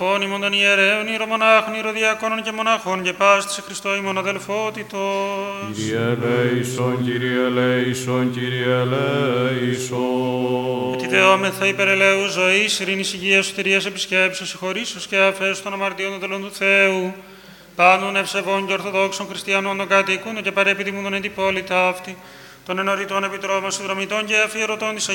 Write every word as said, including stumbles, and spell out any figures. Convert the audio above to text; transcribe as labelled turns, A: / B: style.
A: αδελφών ημών των ιερέων, ιερομονάχων, ιεροδιακόνων και μοναχών και πάσης σε Χριστώ ημών αδελφότητος.
B: Κύριε ελέησον, Κύριε ελέησον, Κύριε ελέησον.
A: Ότι δεόμεθα υπερελαίου ζωής, ειρήνης, υγείας, σωτηρίας, επισκέψεως, συγχωρήσεως και αφέσεως των αμαρτιών των τελών του Θεού, πάντων ευσεβών και ορθοδόξων χριστιανών των κατοίκων και παρέπιδημούν εν την πόλη ταύτη, των ενωρητών επιτρόμων, συνδρομητών και αφιερωτών της